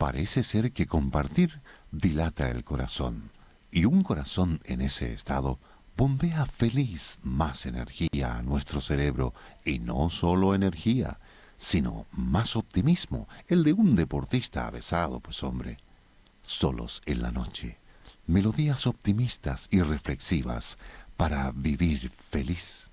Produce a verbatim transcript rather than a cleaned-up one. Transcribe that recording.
Parece ser que compartir dilata el corazón, y un corazón en ese estado bombea feliz más energía a nuestro cerebro, y no solo energía, sino más optimismo, el de un deportista avesado, pues hombre. Solos en la noche, melodías optimistas y reflexivas para vivir feliz.